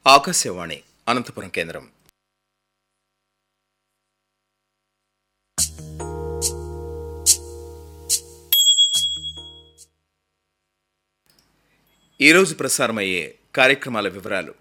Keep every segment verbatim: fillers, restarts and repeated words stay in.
ఆకాశవాణి అనంతపురం కేంద్రం. ఈరోజు ప్రసారమయ్యే కార్యక్రమాల వివరాలు.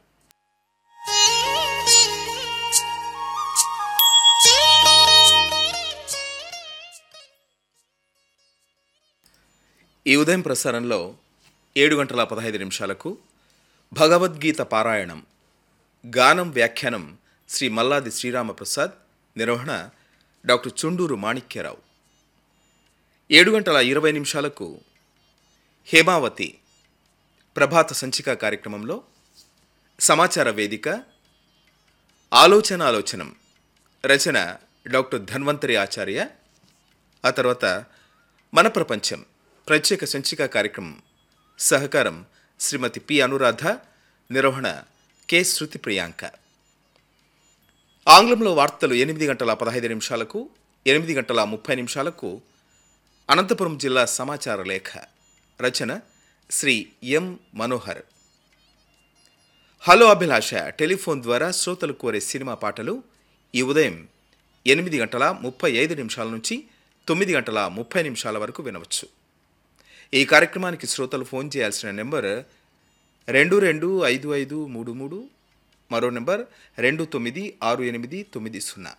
ఈ ఉదయం ప్రసారంలో ఏడు గంటల పదహైదు నిమిషాలకు భగవద్గీత పారాయణం, గానం వ్యాఖ్యానం శ్రీ మల్లాది శ్రీరామప్రసాద్, నిర్వహణ డాక్టర్ చుండూరు మాణిక్యరావు. ఏడు గంటల ఇరవై నిమిషాలకు హేమావతి ప్రభాత సంచిక కార్యక్రమంలో సమాచార వేదిక, ఆలోచన ఆలోచనం, రచన డాక్టర్ ధన్వంతరి ఆచార్య. ఆ తర్వాత మన ప్రపంచం ప్రత్యేక సంచిక కార్యక్రమం, సహకారం శ్రీమతి పి అనురాధ, నిర్వహణ కె శృతి ప్రియాంక. ఆంగ్లంలో వార్తలు ఎనిమిది గంటల పదహైదు నిమిషాలకు, ఎనిమిది గంటల ముప్పై నిమిషాలకు అనంతపురం జిల్లా సమాచార లేఖ, రచన శ్రీ ఎం మనోహర్. హలో అభిలాష టెలిఫోన్ ద్వారా శ్రోతలు కోరే సినిమా పాటలు ఈ ఉదయం ఎనిమిది గంటల ముప్పై ఐదు నిమిషాల నుంచి తొమ్మిది గంటల ముప్పై నిమిషాల వరకు వినవచ్చు. ఈ కార్యక్రమానికి శ్రోతలు ఫోన్ చేయాల్సిన నెంబర్ రెండు రెండు ఐదు ఐదు మూడు మూడు, మరో నెంబర్ రెండు తొమ్మిది ఆరు ఎనిమిది తొమ్మిది సున్నా.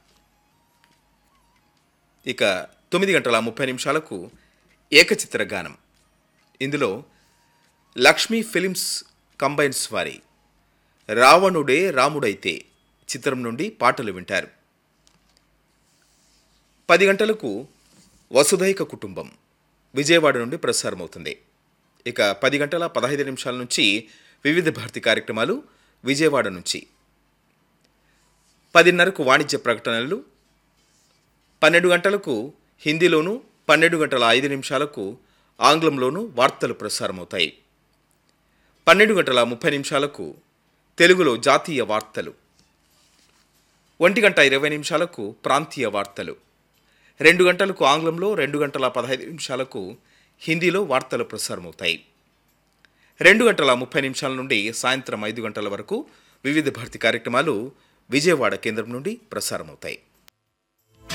ఇక తొమ్మిది గంటల ముప్పై నిమిషాలకు ఏకచిత్ర గానం. ఇందులో లక్ష్మీ ఫిలిమ్స్ కంబైన్స్ వారి రావణుడే రాముడైతే చిత్రం నుండి పాటలు వింటారు. పది గంటలకు వసుధైక కుటుంబం విజయవాడ నుండి ప్రసారమవుతుంది. ఇక పది గంటల పదహైదు నిమిషాల నుంచి వివిధ భారతి కార్యక్రమాలు విజయవాడ నుంచి. పదిన్నరకు వాణిజ్య ప్రకటనలు, పన్నెండు గంటలకు హిందీలోను, పన్నెండు గంటల ఐదు నిమిషాలకు ఆంగ్లంలోనూ వార్తలు ప్రసారమవుతాయి. పన్నెండు గంటల ముప్పై నిమిషాలకు తెలుగులో జాతీయ వార్తలు, ఒంటి గంట ఇరవై నిమిషాలకు ప్రాంతీయ వార్తలు, రెండు గంటలకు ఆంగ్లంలో, రెండు గంటల పదహైదు నిమిషాలకు హిందీలో వార్తలు ప్రసారమవుతాయి. రెండు గంటల ముప్పై నిమిషాల నుండి సాయంత్రం ఐదు గంటల వరకు వివిధ భారతి కార్యక్రమాలు విజయవాడ కేంద్రం నుండి ప్రసారమవుతాయి.